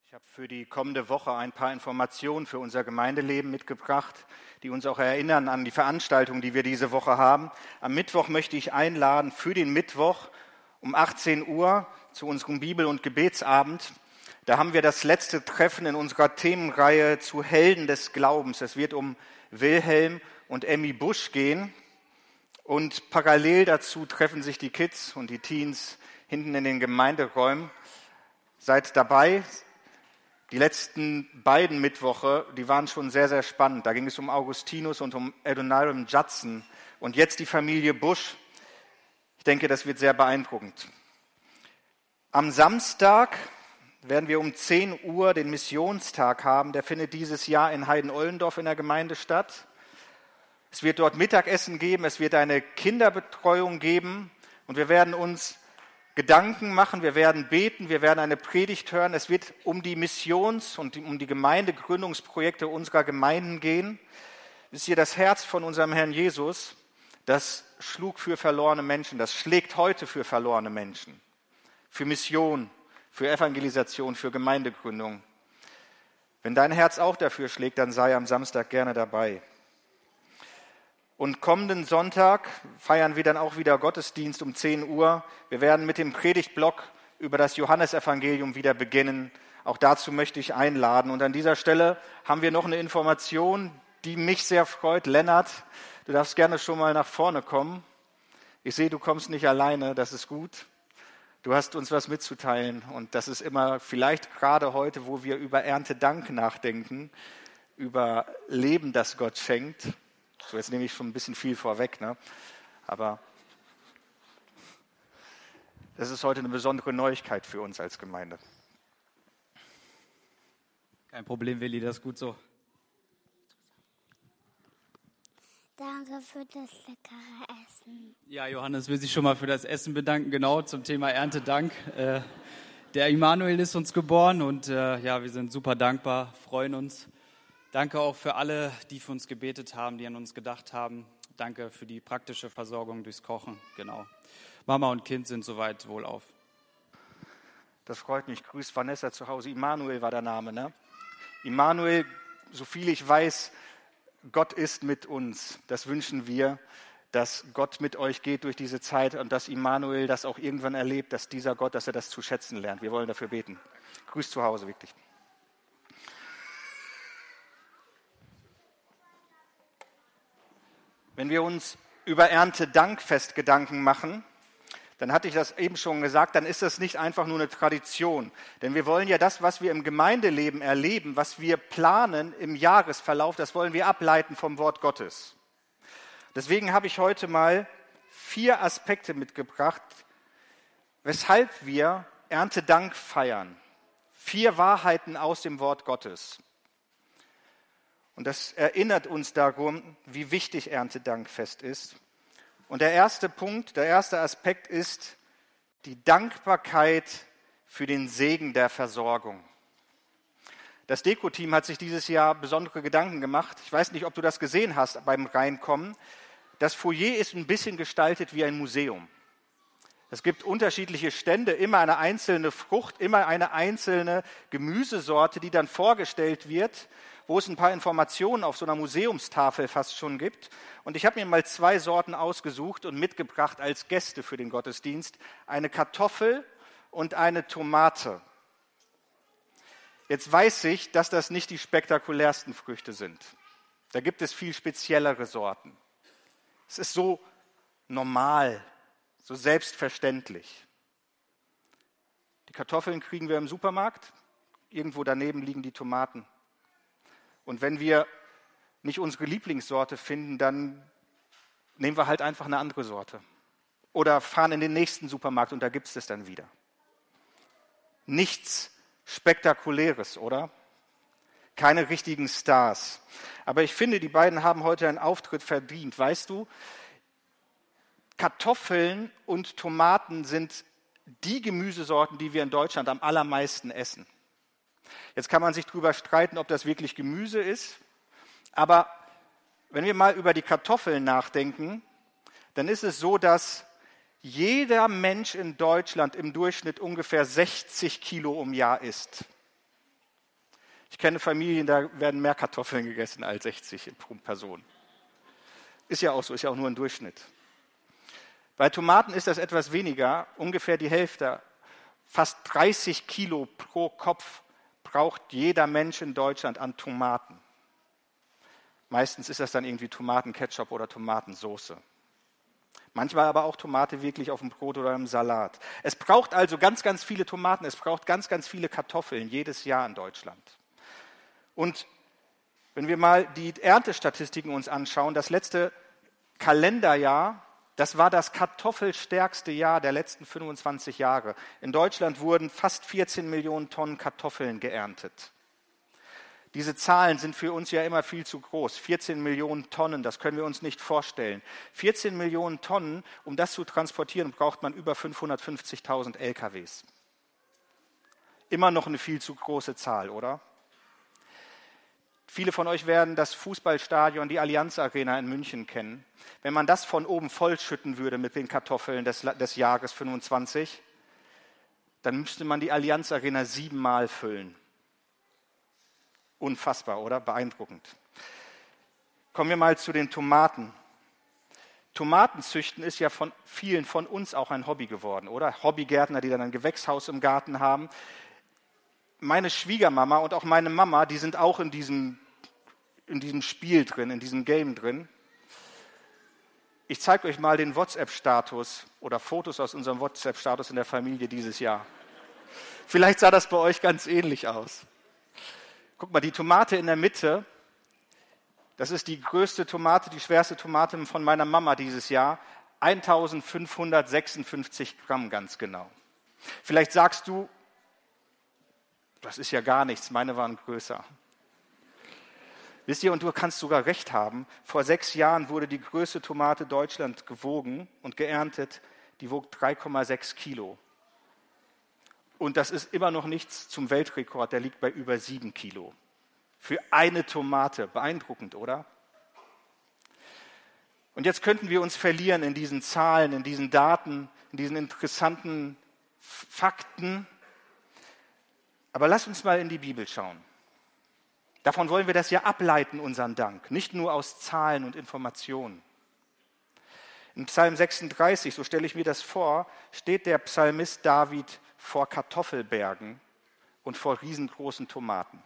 Ich habe für die kommende Woche ein paar Informationen für unser Gemeindeleben mitgebracht, die uns auch erinnern an die Veranstaltungen, die wir diese Woche haben. Am Mittwoch möchte ich einladen für den Mittwoch um 18 Uhr zu unserem Bibel- und Gebetsabend. Da haben wir das letzte Treffen in unserer Themenreihe zu Helden des Glaubens. Es wird um Wilhelm und Emmy Busch gehen. Und parallel dazu treffen sich die Kids und die Teens hinten in den Gemeinderäumen. Seid dabei. Die letzten beiden Mittwoche, die waren schon sehr, sehr spannend. Da ging es um Augustinus und um Adoniram Judson. Und jetzt die Familie Busch. Ich denke, das wird sehr beeindruckend. Am Samstag werden wir um 10 Uhr den Missionstag haben. Der findet dieses Jahr in Heiden-Ollendorf in der Gemeinde statt. Es wird dort Mittagessen geben, es wird eine Kinderbetreuung geben und wir werden uns Gedanken machen, wir werden beten, wir werden eine Predigt hören. Es wird um die Missions- und um die Gemeindegründungsprojekte unserer Gemeinden gehen. Wisst ihr, das Herz von unserem Herrn Jesus, das schlug für verlorene Menschen, das schlägt heute für verlorene Menschen, für Mission, für Evangelisation, für Gemeindegründung. Wenn dein Herz auch dafür schlägt, dann sei am Samstag gerne dabei. Und kommenden Sonntag feiern wir dann auch wieder Gottesdienst um 10 Uhr. Wir werden mit dem Predigtblock über das Johannesevangelium wieder beginnen. Auch dazu möchte ich einladen. Und an dieser Stelle haben wir noch eine Information, die mich sehr freut. Lennart, du darfst gerne schon mal nach vorne kommen. Ich sehe, du kommst nicht alleine, das ist gut. Du hast uns was mitzuteilen und das ist immer vielleicht gerade heute, wo wir über Erntedank nachdenken, über Leben, das Gott schenkt. So, jetzt nehme ich schon ein bisschen viel vorweg, ne? Aber das ist heute eine besondere Neuigkeit für uns als Gemeinde. Kein Problem, Willi, das ist gut so. Danke für das leckere Essen. Ja, Johannes will sich schon mal für das Essen bedanken, genau, zum Thema Erntedank. Der Immanuel ist uns geboren und ja, wir sind super dankbar, freuen uns. Danke auch für alle, die für uns gebetet haben, die an uns gedacht haben. Danke für die praktische Versorgung durchs Kochen, genau. Mama und Kind sind soweit wohlauf. Das freut mich. Grüß Vanessa zu Hause. Immanuel war der Name, ne? Immanuel, so viel ich weiß, Gott ist mit uns. Das wünschen wir, dass Gott mit euch geht durch diese Zeit und dass Immanuel das auch irgendwann erlebt, dass dieser Gott, dass er das zu schätzen lernt. Wir wollen dafür beten. Grüß zu Hause, wirklich. Wenn wir uns über Erntedankfest Gedanken machen, dann hatte ich das eben schon gesagt, dann ist das nicht einfach nur eine Tradition. Denn wir wollen ja das, was wir im Gemeindeleben erleben, was wir planen im Jahresverlauf, das wollen wir ableiten vom Wort Gottes. Deswegen habe ich heute mal 4 Aspekte mitgebracht, weshalb wir Erntedank feiern. 4 Wahrheiten aus dem Wort Gottes. Und das erinnert uns darum, wie wichtig Erntedankfest ist. Und der erste Punkt, der erste Aspekt ist die Dankbarkeit für den Segen der Versorgung. Das Deko-Team hat sich dieses Jahr besondere Gedanken gemacht. Ich weiß nicht, ob du das gesehen hast beim Reinkommen. Das Foyer ist ein bisschen gestaltet wie ein Museum. Es gibt unterschiedliche Stände, immer eine einzelne Frucht, immer eine einzelne Gemüsesorte, die dann vorgestellt wird, wo es ein paar Informationen auf so einer Museumstafel fast schon gibt. Und ich habe mir mal 2 Sorten ausgesucht und mitgebracht als Gäste für den Gottesdienst. Eine Kartoffel und eine Tomate. Jetzt weiß ich, dass das nicht die spektakulärsten Früchte sind. Da gibt es viel speziellere Sorten. Es ist so normal, so selbstverständlich. Die Kartoffeln kriegen wir im Supermarkt, irgendwo daneben liegen die Tomaten. Und wenn wir nicht unsere Lieblingssorte finden, dann nehmen wir halt einfach eine andere Sorte. Oder fahren in den nächsten Supermarkt und da gibt es das dann wieder. Nichts Spektakuläres, oder? Keine richtigen Stars. Aber ich finde, die beiden haben heute einen Auftritt verdient. Weißt du, Kartoffeln und Tomaten sind die Gemüsesorten, die wir in Deutschland am allermeisten essen. Jetzt kann man sich darüber streiten, ob das wirklich Gemüse ist. Aber wenn wir mal über die Kartoffeln nachdenken, dann ist es so, dass jeder Mensch in Deutschland im Durchschnitt ungefähr 60 Kilo im Jahr isst. Ich kenne Familien, da werden mehr Kartoffeln gegessen als 60 pro Person. Ist ja auch so, ist ja auch nur ein Durchschnitt. Bei Tomaten ist das etwas weniger, ungefähr die Hälfte. Fast 30 Kilo pro Kopf braucht jeder Mensch in Deutschland an Tomaten. Meistens ist das dann irgendwie Tomatenketchup oder Tomatensauce. Manchmal aber auch Tomate wirklich auf dem Brot oder im Salat. Es braucht also ganz, ganz viele Tomaten, es braucht ganz, ganz viele Kartoffeln jedes Jahr in Deutschland. Und wenn wir mal die Erntestatistiken uns anschauen, das letzte Kalenderjahr, das war das kartoffelstärkste Jahr der letzten 25 Jahre. In Deutschland wurden fast 14 Millionen Tonnen Kartoffeln geerntet. Diese Zahlen sind für uns ja immer viel zu groß. 14 Millionen Tonnen, das können wir uns nicht vorstellen. 14 Millionen Tonnen, um das zu transportieren, braucht man über 550.000 LKWs. Immer noch eine viel zu große Zahl, oder? Viele von euch werden das Fußballstadion, die Allianz Arena in München kennen. Wenn man das von oben vollschütten würde mit den Kartoffeln des Jahres 25, dann müsste man die Allianz Arena 7-mal füllen. Unfassbar, oder? Beeindruckend. Kommen wir mal zu den Tomaten. Tomatenzüchten ist ja von vielen von uns auch ein Hobby geworden, oder? Hobbygärtner, die dann ein Gewächshaus im Garten haben. Meine Schwiegermama und auch meine Mama, die sind auch in diesem Spiel drin, in diesem Game drin. Ich zeige euch mal den WhatsApp-Status oder Fotos aus unserem WhatsApp-Status in der Familie dieses Jahr. Vielleicht sah das bei euch ganz ähnlich aus. Guck mal, die Tomate in der Mitte, das ist die größte Tomate, die schwerste Tomate von meiner Mama dieses Jahr. 1556 Gramm ganz genau. Vielleicht sagst du, das ist ja gar nichts, meine waren größer. Wisst ihr, und du kannst sogar recht haben, vor 6 Jahren wurde die größte Tomate Deutschland gewogen und geerntet, die wog 3,6 Kilo. Und das ist immer noch nichts zum Weltrekord, der liegt bei über 7 Kilo. Für eine Tomate, beeindruckend, oder? Und jetzt könnten wir uns verlieren in diesen Zahlen, in diesen Daten, in diesen interessanten Fakten. Aber lasst uns mal in die Bibel schauen. Davon wollen wir das ja ableiten, unseren Dank, nicht nur aus Zahlen und Informationen. In Psalm 36, so stelle ich mir das vor, steht der Psalmist David vor Kartoffelbergen und vor riesengroßen Tomaten.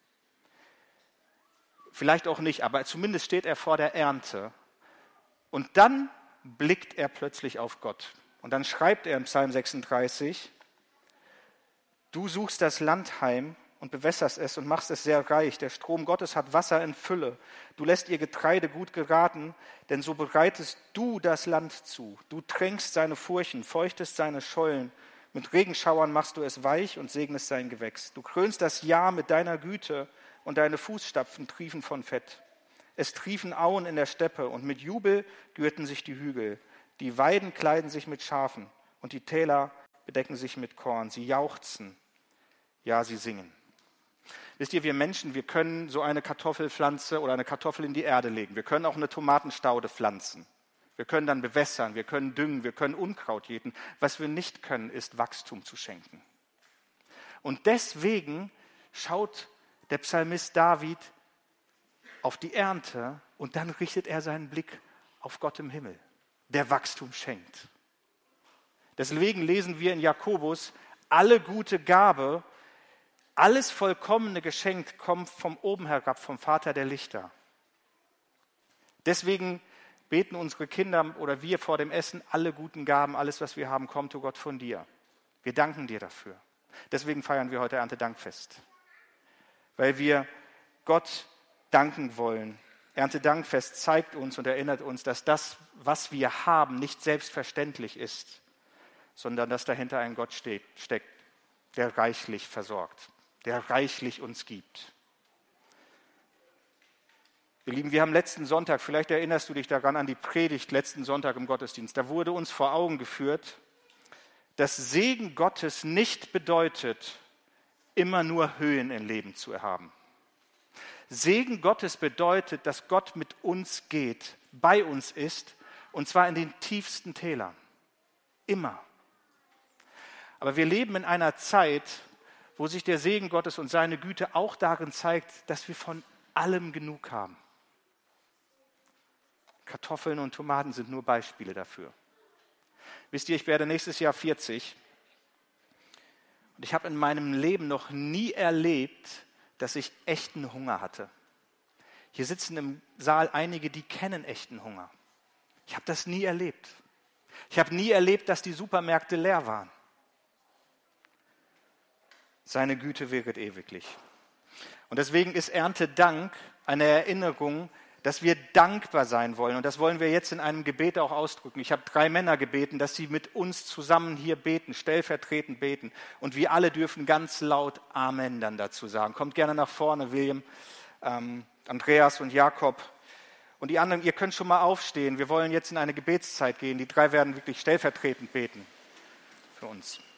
Vielleicht auch nicht, aber zumindest steht er vor der Ernte. Und dann blickt er plötzlich auf Gott. Und dann schreibt er im Psalm 36, du suchst das Land heim und bewässerst es und machst es sehr reich. Der Strom Gottes hat Wasser in Fülle. Du lässt ihr Getreide gut geraten, denn so bereitest du das Land zu. Du tränkst seine Furchen, feuchtest seine Schollen. Mit Regenschauern machst du es weich und segnest sein Gewächs. Du krönst das Jahr mit deiner Güte und deine Fußstapfen triefen von Fett. Es triefen Auen in der Steppe und mit Jubel gürten sich die Hügel. Die Weiden kleiden sich mit Schafen und die Täler bedecken sich mit Korn. Sie jauchzen, ja, sie singen. Wisst ihr, wir Menschen, wir können so eine Kartoffelpflanze oder eine Kartoffel in die Erde legen. Wir können auch eine Tomatenstaude pflanzen. Wir können dann bewässern, wir können düngen, wir können Unkraut jäten. Was wir nicht können, ist Wachstum zu schenken. Und deswegen schaut der Psalmist David auf die Ernte und dann richtet er seinen Blick auf Gott im Himmel, der Wachstum schenkt. Deswegen lesen wir in Jakobus, alle gute Gabe, alles vollkommene Geschenk kommt von oben herab, vom Vater der Lichter. Deswegen beten unsere Kinder oder wir vor dem Essen, alle guten Gaben, alles, was wir haben, kommt, o Gott, von dir. Wir danken dir dafür. Deswegen feiern wir heute Erntedankfest, weil wir Gott danken wollen. Erntedankfest zeigt uns und erinnert uns, dass das, was wir haben, nicht selbstverständlich ist, sondern dass dahinter ein Gott steckt, der reichlich versorgt, der reichlich uns gibt. Ihr Lieben, wir haben letzten Sonntag, vielleicht erinnerst du dich daran an die Predigt letzten Sonntag im Gottesdienst, da wurde uns vor Augen geführt, dass Segen Gottes nicht bedeutet, immer nur Höhen im Leben zu haben. Segen Gottes bedeutet, dass Gott mit uns geht, bei uns ist, und zwar in den tiefsten Tälern. Immer. Aber wir leben in einer Zeit, wo sich der Segen Gottes und seine Güte auch darin zeigt, dass wir von allem genug haben. Kartoffeln und Tomaten sind nur Beispiele dafür. Wisst ihr, ich werde nächstes Jahr 40 und ich habe in meinem Leben noch nie erlebt, dass ich echten Hunger hatte. Hier sitzen im Saal einige, die kennen echten Hunger. Ich habe das nie erlebt. Ich habe nie erlebt, dass die Supermärkte leer waren. Seine Güte wäret ewiglich. Und deswegen ist Erntedank eine Erinnerung, dass wir dankbar sein wollen. Und das wollen wir jetzt in einem Gebet auch ausdrücken. Ich habe 3 Männer gebeten, dass sie mit uns zusammen hier beten, stellvertretend beten. Und wir alle dürfen ganz laut Amen dann dazu sagen. Kommt gerne nach vorne, William, Andreas und Jakob. Und die anderen, ihr könnt schon mal aufstehen. Wir wollen jetzt in eine Gebetszeit gehen. Die 3 werden wirklich stellvertretend beten für uns.